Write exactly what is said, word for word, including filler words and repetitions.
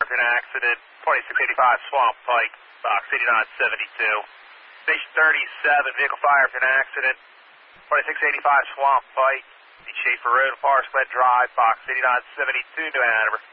after an accident, twenty-six eighty-five Swamp Pike, box eighty-nine seventy-two. Station thirty-seven, vehicle fire after an accident, twenty-six eighty-five Swamp Pike, Schaefer Road, Forest Glen Drive, box eighty-nine seventy-two, New Hanover.